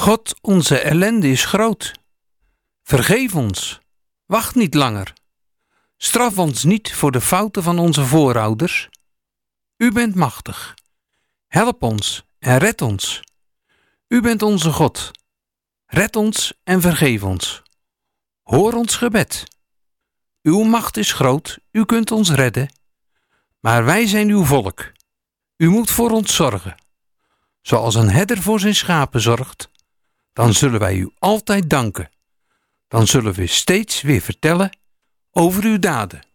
God, onze ellende is groot. Vergeef ons. Wacht niet langer. Straf ons niet voor de fouten van onze voorouders. U bent machtig. Help ons en red ons. U bent onze God. Red ons en vergeef ons. Hoor ons gebed. Uw macht is groot, u kunt ons redden. Maar wij zijn uw volk. U moet voor ons zorgen. Zoals een herder voor zijn schapen zorgt, dan zullen wij u altijd danken. Dan zullen we steeds weer vertellen over uw daden.